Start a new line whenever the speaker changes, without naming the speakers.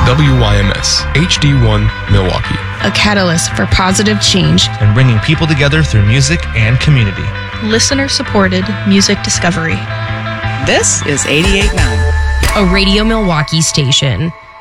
WYMS, HD1 Milwaukee.
A catalyst for positive change
and bringing people together through music and community.
Listener-supported music discovery.
This is 88.9.
A Radio Milwaukee station.